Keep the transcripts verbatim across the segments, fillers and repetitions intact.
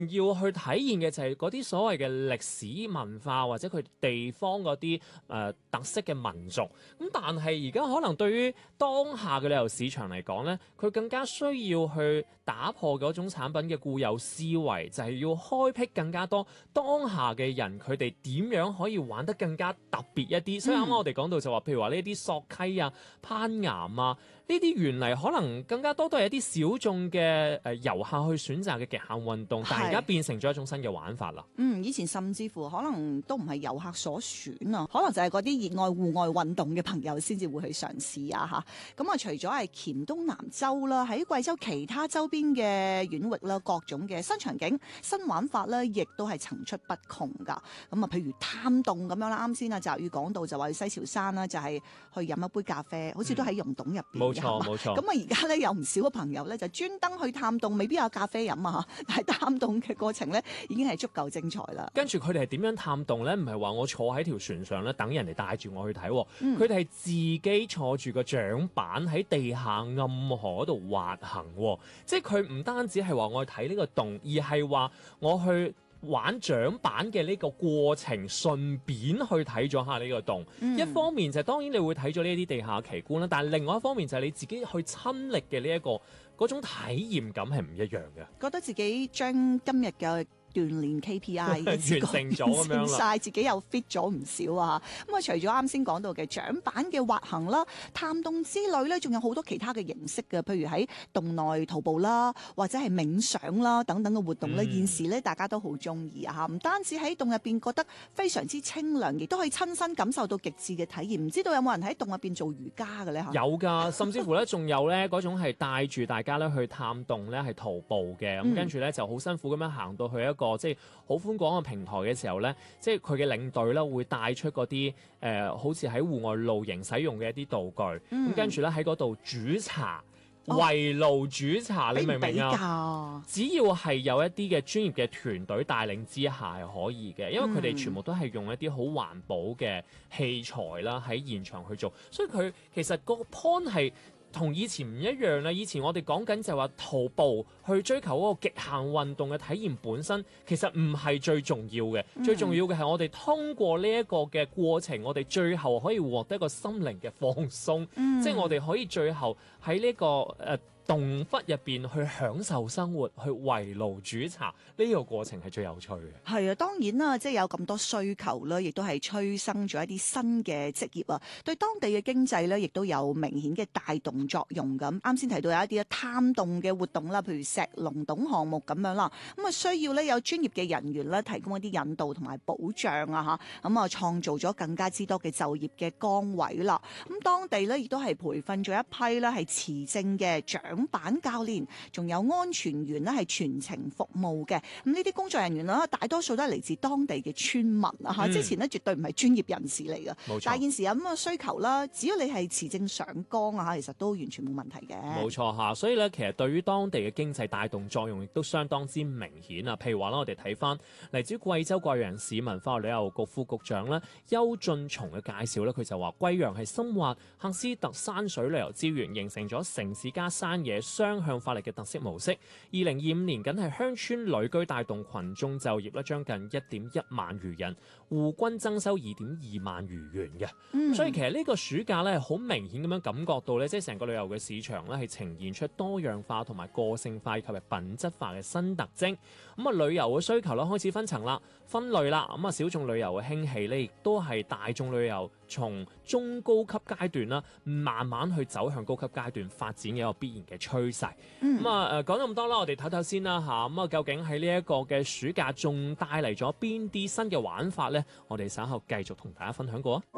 要去體現嘅就係嗰啲所謂嘅歷史文化或者佢地方嗰啲誒特色嘅民族。咁但係而家可能對於當下嘅旅遊市場嚟講咧，佢更加需要去打破嗰種產品嘅固有思維，就係要開闢更加多當下嘅人，佢哋點樣可以玩得更加特別一啲。所以啱啱我哋講到就話，譬如話呢啲索溪啊、攀岩啊，呢啲原嚟可能更加多都係一啲小眾嘅誒遊客去選擇嘅極限運動，但係而家變成咗一種新嘅玩法啦。 嗯，以前甚至乎可能都唔係遊客所選啊，可能就係嗰啲熱愛戶外運動嘅朋友先至會去嘗試啊嚇。咁啊，除咗係黔東南洲啦，喺貴州其他周邊嘅縣域啦，各種嘅新場景、新玩法咧，亦都係層出不窮噶。咁啊，譬如探洞咁樣啦，啱先啊澤宇講到就話去西樵山啦，就係、是、去飲一杯咖啡，好似都喺溶洞入邊。 冇錯冇錯。 咁啊，而家咧有唔少嘅朋友咧就專登去探洞，未必有咖啡飲啊，但係探洞嘅過程咧已經係足夠精彩啦。 跟住佢哋係點樣探洞咧？唔係話我坐喺條船上咧等人哋帶住我去睇，佢哋係自己坐住個槳板喺地下暗河度滑行，即係佢唔單止係話我去睇呢個洞，而係話我去玩槳板嘅呢個過程，順便去睇咗下呢個洞。嗯、一方面就係、當然你會睇咗呢啲地下奇觀啦，但係另外一方面就係你自己去親歷嘅呢一個嗰種體驗感係唔一樣嘅。 覺得自己將今日嘅鍛鍊 K P I 完成咗咁樣啦， 晒自己又 fit 咗唔少啊！咁啊，除咗啱先講到嘅槳板嘅滑行啦、探洞之旅咧，仲有好多其他嘅形式嘅，譬如喺洞內徒步啦，或者係冥想啦等等嘅活動咧。嗯、現時咧大家都好中意啊！嚇，唔單止喺洞入邊覺得非常之清涼，亦都可以親身感受到極致嘅體驗。唔知道有冇人喺洞入邊做瑜伽嘅咧？嚇，有㗎，甚至乎咧仲有咧嗰種係帶住大家咧去探洞咧係徒步嘅，咁、嗯、跟住咧就好辛苦咁樣行到去一個即係好寬廣嘅平台嘅時候咧，即係佢嘅領隊咧會帶出嗰啲誒，好似喺戶外露營使用嘅一啲道具，咁、嗯、跟住咧喺嗰度煮茶、圍爐煮茶，哦、你明唔明啊？只要係有一啲嘅專業嘅團隊帶領之下係可以嘅，因為佢哋全部都係用一啲好環保嘅器材啦喺現場去做，所以佢其實個 point 係同以前唔一樣啦。以前我哋講緊就係話徒步去追求嗰個極限運動嘅體驗本身，其實唔係最重要嘅。嗯、最重要嘅係我哋通過呢一個嘅過程，我哋最後可以獲得一個心靈嘅放鬆，嗯、即係我哋可以最後喺呢、這個誒。呃洞窟入邊去享受生活，去圍爐煮茶，呢、這個過程係最有趣嘅。 係啊，當然啦，即係有咁多需求啦，亦都係催生咗一啲新嘅職業啊，對當地嘅經濟咧，亦都有明顯嘅帶動作用咁。啱先提到有一啲探洞嘅活動啦，譬如石龍洞項目咁樣啦，咁啊需要咧有專業嘅人員咧提供一啲引導同埋保障啊嚇，咁啊創造咗更加之多嘅就業嘅崗位啦。咁當地咧亦都係培訓咗一批咧係持證嘅長板教練，仲有安全員咧係全程服務嘅。咁呢啲工作人員啦，大多數都係嚟自當地嘅村民啊嚇。嗯、之前咧絕對唔係專業人士嚟嘅，冇錯。但係現時有咁嘅需求啦，只要你係持證上崗啊嚇，其實都完全冇問題嘅。 冇錯嚇，所以咧其實對於當地嘅經濟帶動作用亦都相當之明顯啊。譬如話啦，我哋睇翻嚟自貴州貴陽市文化旅遊局副局長咧邱俊松嘅介紹咧，佢就話貴陽係深挖喀斯特山水旅遊資源，形成咗城市加山野雙向發力嘅特色模式。二零二五年僅係鄉村旅居帶動群眾就業咧，將近一點一萬餘人，戶均增收二點二萬餘元嘅。嗯、所以其實呢個暑假咧，好明顯咁樣感覺到咧，即係成個旅遊嘅市場咧，係呈現出多樣化同埋個性化以及係品質化嘅新特徵。咁啊，旅遊嘅需求咧開始分層啦、分類啦。咁啊，小眾旅遊嘅興起咧，亦都係大眾旅遊從中高級階段啦，慢慢去走向高級階段發展嘅一個必然嘅趨勢。咁啊、嗯，誒講咁多啦，我哋睇睇先啦嚇。咁啊，究竟喺呢一個嘅暑假仲帶嚟咗邊啲新嘅玩法呢？我哋稍後繼續同大家分享過啊。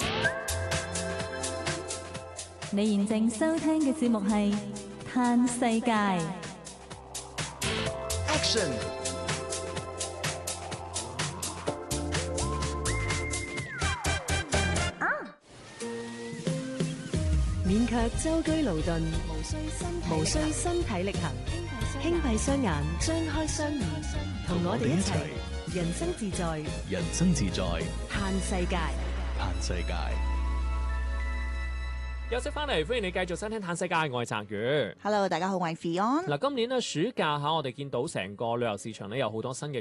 你現正收聽嘅節目係《嘆世界》。 Action！ 免卻舟車勞頓，無需身體力行，輕閉雙眼，張開雙耳，同我哋一齊人生自在， 人生自在， 嘆世界， 嘆世界。 休息翻嚟，歡迎你繼續收聽《嘆世界》，我係澤宇。 Hello， 大家好，我係 Fion。 嗱，今年咧暑假嚇，我哋見到成個旅遊市場咧有好多新嘅